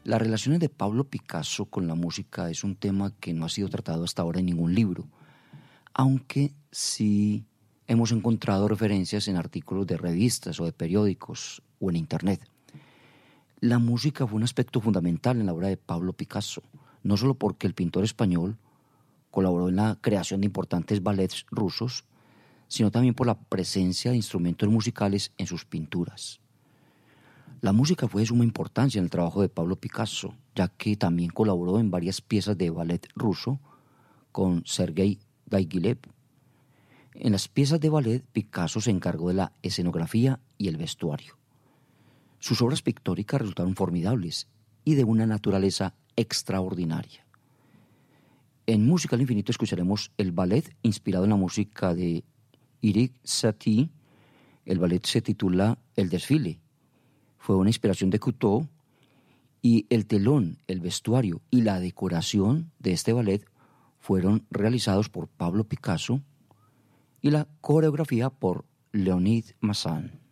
Las relaciones de Pablo Picasso con la música es un tema que no ha sido tratado hasta ahora en ningún libro, aunque sí hemos encontrado referencias en artículos de revistas o de periódicos o en internet. La música fue un aspecto fundamental en la obra de Pablo Picasso, no solo porque el pintor español colaboró en la creación de importantes ballets rusos, sino también por la presencia de instrumentos musicales en sus pinturas. La música fue de suma importancia en el trabajo de Pablo Picasso, ya que también colaboró en varias piezas de ballet ruso con Sergei Diaghilev. En las piezas de ballet, Picasso se encargó de la escenografía y el vestuario. Sus obras pictóricas resultaron formidables y de una naturaleza extraordinaria. En Música al Infinito escucharemos el ballet inspirado en la música de Erik Satie. El ballet se titula El Desfile. Fue una inspiración de Cousteau y el telón, el vestuario y la decoración de este ballet fueron realizados por Pablo Picasso y la coreografía por Leonid Massin.